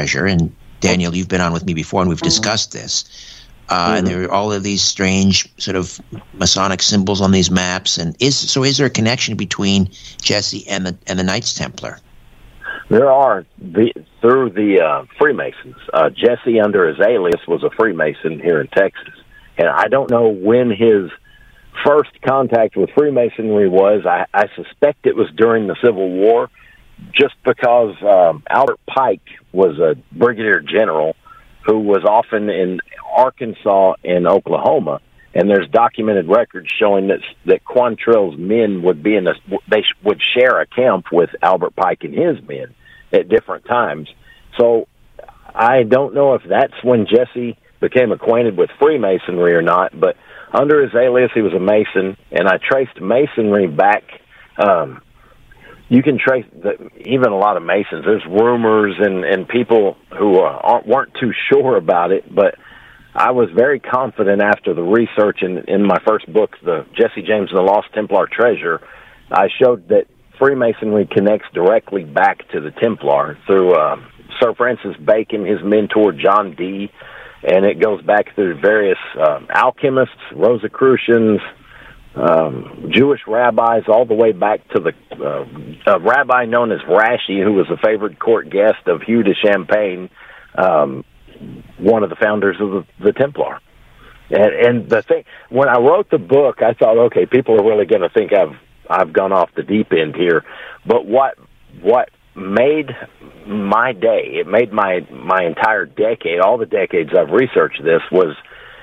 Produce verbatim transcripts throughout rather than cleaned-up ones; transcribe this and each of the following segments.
treasure, and Daniel, you've been on with me before, and we've discussed this. Uh, mm-hmm. And there are all of these strange sort of Masonic symbols on these maps. And is so? Is there a connection between Jesse and the and the Knights Templar? There are the, through the uh, Freemasons. Uh, Jesse, under his alias, was a Freemason here in Texas, and I don't know when his first contact with Freemasonry was. I, I suspect it was during the Civil War, just because um, Albert Pike was a brigadier general who was often in Arkansas and Oklahoma, and there's documented records showing that that Quantrill's men would be in a they would share a camp with Albert Pike and his men at different times. So I don't know if that's when Jesse became acquainted with Freemasonry or not, but under his alias he was a Mason, and I traced Masonry back. Um, you can trace the, even a lot of Masons. There's rumors and, and people who uh, aren't, weren't too sure about it, but I was very confident after the research in, in my first book, the Jesse James and the Lost Templar Treasure. I showed that Freemasonry connects directly back to the Templar through uh, Sir Francis Bacon, his mentor John Dee, and it goes back through various uh, alchemists, Rosicrucians, um, Jewish rabbis, all the way back to the uh, a rabbi known as Rashi, who was a favored court guest of Hugh de Champagne, um, one of the founders of the, the Templar. And, and the thing, when I wrote the book, I thought, okay, people are really going to think I've I've gone off the deep end here. But what what made my day, it made my my entire decade, all the decades I've researched this, was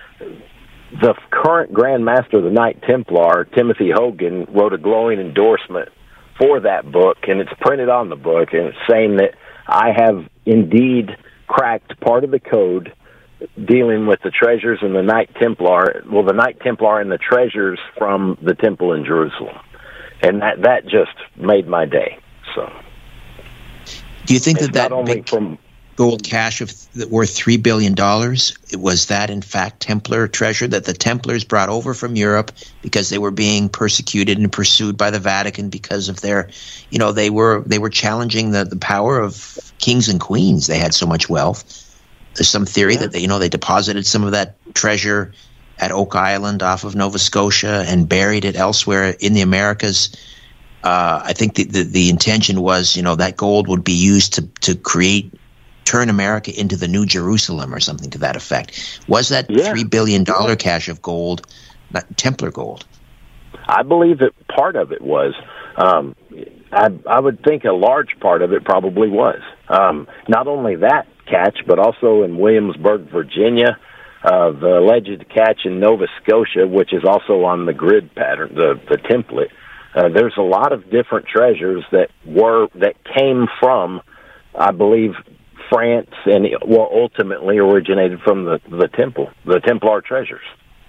the current Grand Master of the Knight Templar, Timothy Hogan, wrote a glowing endorsement for that book, and it's printed on the book, and it's saying that I have indeed cracked part of the code dealing with the treasures and the Knight Templar, well, the Knight Templar and the treasures from the temple in Jerusalem. And that, that just made my day. So, do you think it's that that not only big from gold cache of th- worth three billion dollars, was that in fact Templar treasure that the Templars brought over from Europe because they were being persecuted and pursued by the Vatican because of their, you know, they were they were challenging the, the power of kings and queens. They had so much wealth. There's some theory yeah. that they, you know, they deposited some of that treasure at Oak Island off of Nova Scotia and buried it elsewhere in the Americas. Uh, I think the, the the intention was, you know, that gold would be used to to create, turn America into the New Jerusalem or something to that effect. Was that yeah. three billion dollars cache of gold, not Templar gold? I believe that part of it was. Um, I, I would think a large part of it probably was. Um, not only that catch, but also in Williamsburg, Virginia, uh, the alleged catch in Nova Scotia, which is also on the grid pattern, the, the template. Uh, there's a lot of different treasures that were that came from, I believe, France, and well, ultimately originated from the, the temple, the Templar treasures.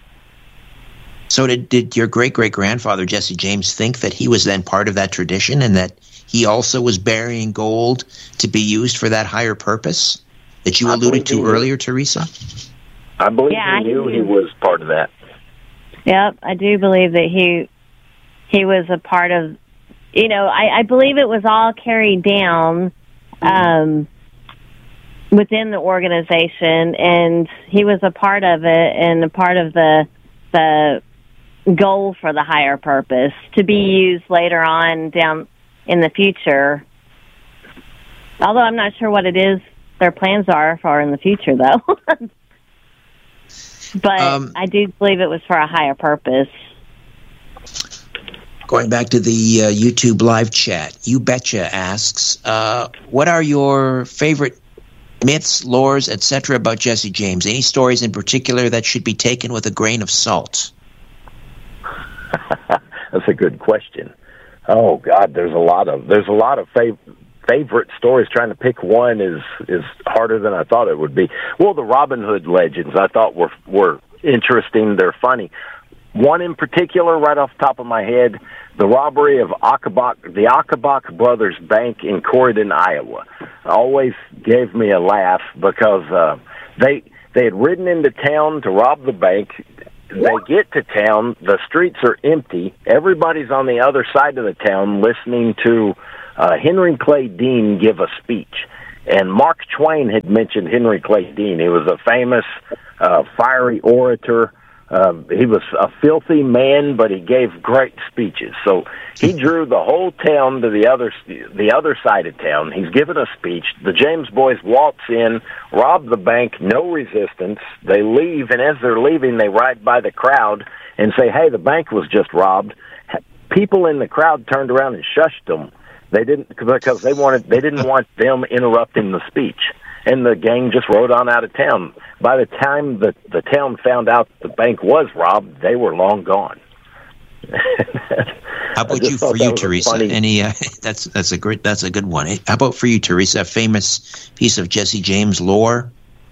So did, did your great-great-grandfather, Jesse James, think that he was then part of that tradition and that he also was burying gold to be used for that higher purpose that you alluded to earlier, Teresa? I believe yeah, he knew he, he was part of that. Yep, I do believe that he he was a part of, you know, I, I believe it was all carried down um, within the organization, and he was a part of it and a part of the the goal for the higher purpose to be used later on down in the future. Although I'm not sure what it is their plans are for in the future, though. But um, I do believe it was for a higher purpose. Going back to the uh, YouTube live chat, You Betcha asks, uh, what are your favorite myths, lores, et cetera about Jesse James? Any stories in particular that should be taken with a grain of salt? That's a good question. Oh God, there's a lot of there's a lot of fav- favorite stories. Trying to pick one is is harder than I thought it would be. Well, the Robin Hood legends I thought were were interesting. They're funny. One in particular, right off the top of my head, the robbery of Akabak, the Akabak Brothers Bank in Corydon, Iowa, always gave me a laugh because uh, they they had ridden into town to rob the bank. They get to town, the streets are empty, everybody's on the other side of the town listening to uh, Henry Clay Dean give a speech. And Mark Twain had mentioned Henry Clay Dean. He was a famous, uh, fiery orator. Uh, he was a filthy man, but he gave great speeches. So he drew the whole town to the other the other side of town. He's given a speech. The James boys waltz in, rob the bank, no resistance. They leave, and as they're leaving, they ride by the crowd and say, "Hey, the bank was just robbed." People in the crowd turned around and shushed them. They didn't because they wanted they didn't want them interrupting the speech. And the gang just rode on out of town. By the time the the town found out the bank was robbed, they were long gone. How about you for you, Teresa? Funny. Any? Uh, that's that's a great that's a good one. How about for you, Teresa? A famous piece of Jesse James lore.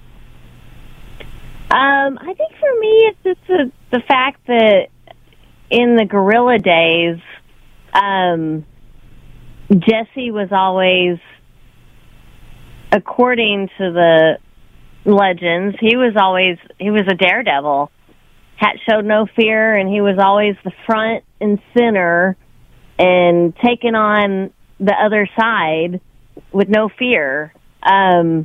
Um, I think for me, it's just the the fact that in the guerrilla days, um, Jesse was always, according to the legends, he was always, he was a daredevil. Hat showed no fear, and he was always the front and center and taking on the other side with no fear. Um,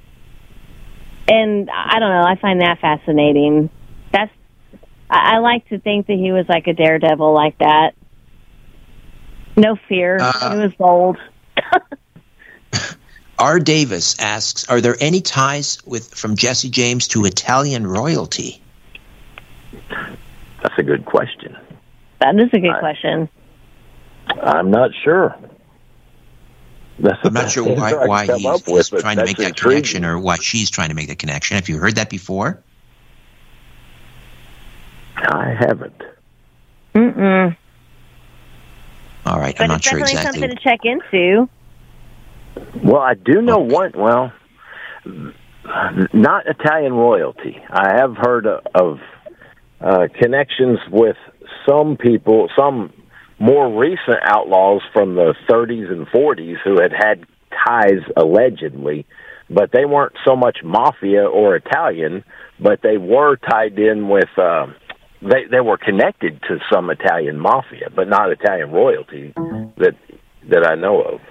and I don't know, I find that fascinating. That's, I, I like to think that he was like a daredevil like that. No fear. Uh, he was bold. R. Davis asks, are there any ties with from Jesse James to Italian royalty? That's a good question. That is a good I, question. I'm not sure. That's I'm not sure why, why he's, he's with, trying to make that intriguing. connection, or why she's trying to make that connection. Have you heard that before? I haven't. Mm-mm. All right, but I'm not sure exactly. But it's definitely something to check into. Well, I do know one. Well, not Italian royalty. I have heard of uh, connections with some people, some more recent outlaws from the thirties and forties who had had ties allegedly, but they weren't so much mafia or Italian, but they were tied in with. Uh, they they were connected to some Italian mafia, but not Italian royalty that that I know of.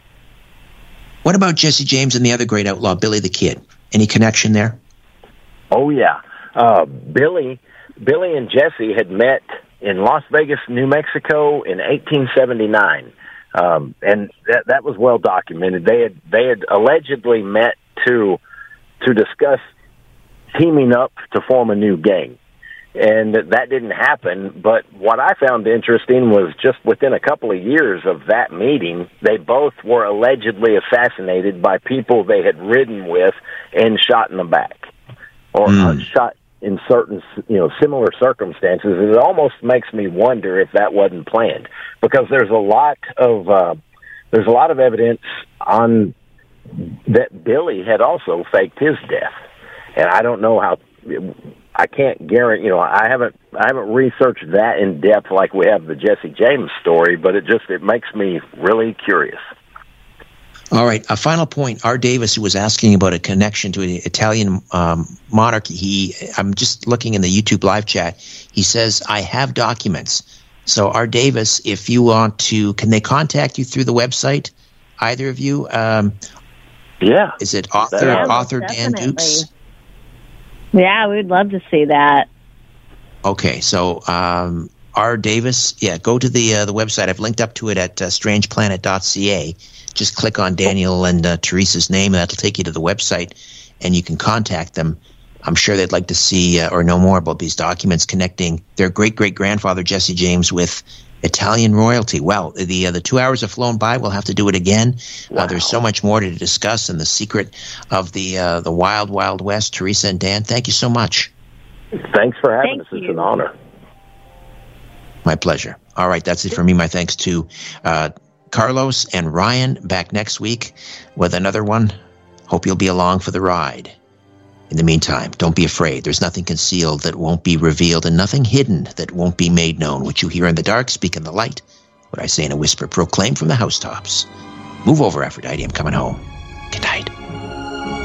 What about Jesse James and the other great outlaw, Billy the Kid? Any connection there? Oh, yeah. Uh, Billy Billy and Jesse had met in Las Vegas, New Mexico in eighteen seventy-nine. Um, and that, that was well documented. They had they had allegedly met to to discuss teaming up to form a new gang. And that didn't happen, but what I found interesting was just within a couple of years of that meeting, they both were allegedly assassinated by people they had ridden with and shot in the back, or mm. shot in certain, you know, similar circumstances. And it almost makes me wonder if that wasn't planned, because there's a lot of uh, there's a lot of evidence on that Billy had also faked his death, and I don't know how. I can't guarantee, you know, I haven't, I haven't researched that in depth like we have the Jesse James story, but it just, it makes me really curious. All right. A final point. R. Davis, who was asking about a connection to the Italian um, monarchy, he, I'm just looking in the YouTube live chat. He says, I have documents. So R. Davis, if you want to, can they contact you through the website? Either of you? Um, yeah. Is it author, yeah, author Dan definitely. Dukes? Yeah, we'd love to see that. Okay, so um, R. Davis, yeah, go to the uh, the website. I've linked up to it at uh, strange planet dot c a. Just click on Daniel and uh, Teresa's name, and that'll take you to the website, and you can contact them. I'm sure they'd like to see uh, or know more about these documents connecting their great-great-grandfather, Jesse James, with Italian royalty. Well, the uh, the two hours have flown by. We'll have to do it again. Wow. Uh, there's so much more to discuss, and the secret of the uh, the wild, wild west. Teresa and Dan, thank you so much. Thanks for having Thank us. you. It's an honor. My pleasure. All right, that's it for me. My thanks to uh, Carlos and Ryan. Back next week with another one. Hope you'll be along for the ride. In the meantime, don't be afraid. There's nothing concealed that won't be revealed, and nothing hidden that won't be made known. What you hear in the dark, speak in the light. What I say in a whisper, proclaim from the housetops. Move over, Aphrodite. I'm coming home. Good night.